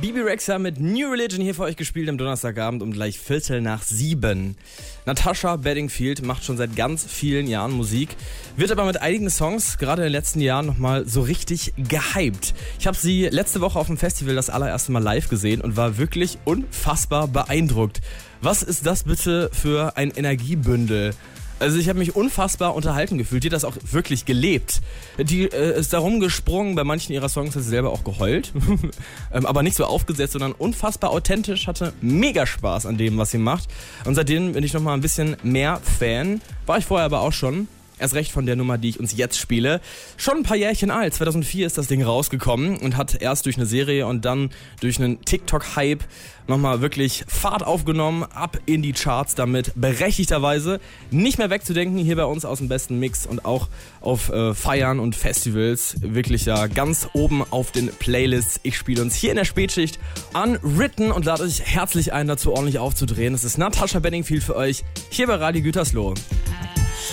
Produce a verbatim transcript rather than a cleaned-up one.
Bebe Rexha mit New Religion hier für euch gespielt am Donnerstagabend um gleich Viertel nach sieben. Natasha Bedingfield macht schon seit ganz vielen Jahren Musik, wird aber mit einigen Songs gerade in den letzten Jahren nochmal so richtig gehypt. Ich habe sie letzte Woche auf dem Festival das allererste Mal live gesehen und war wirklich unfassbar beeindruckt. Was ist das bitte für ein Energiebündel? Also ich habe mich unfassbar unterhalten gefühlt, die hat das auch wirklich gelebt. Die äh, ist da rumgesprungen, bei manchen ihrer Songs hat sie selber auch geheult, ähm, aber nicht so aufgesetzt, sondern unfassbar authentisch, hatte mega Spaß an dem, was sie macht. Und seitdem bin ich nochmal ein bisschen mehr Fan, war ich vorher aber auch schon. Erst recht von der Nummer, die ich uns jetzt spiele. Schon ein paar Jährchen alt, zweitausendvier ist das Ding rausgekommen und hat erst durch eine Serie und dann durch einen TikTok-Hype nochmal wirklich Fahrt aufgenommen, ab in die Charts damit, berechtigterweise nicht mehr wegzudenken, hier bei uns aus dem besten Mix und auch auf äh, Feiern und Festivals, wirklich ja ganz oben auf den Playlists. Ich spiele uns hier in der Spätschicht Unwritten und lade euch herzlich ein, dazu ordentlich aufzudrehen. Es ist Natasha Bedingfield für euch, hier bei Radio Gütersloh.